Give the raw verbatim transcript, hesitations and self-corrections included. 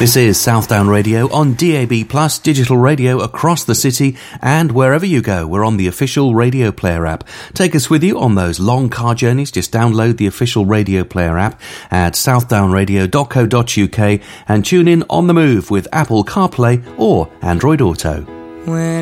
This is Southdown Radio on D A B Plus, digital radio across the city, and wherever you go, we're on the official Radio Player app. Take us with you on those long car journeys. Just download the official Radio Player app at southdown radio dot co dot uk and tune in on the move with Apple CarPlay or Android Auto. When